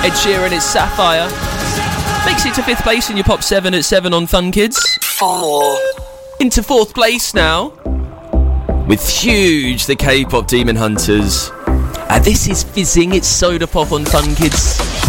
Ed Sheeran, it's Sapphire. Makes it to 5th place in your Pop 7 at 7 on Fun Kids. 4. Into 4th place now with Huge, the K-pop Demon Hunters. This is Fizzing, it's Soda Pop on Fun Kids.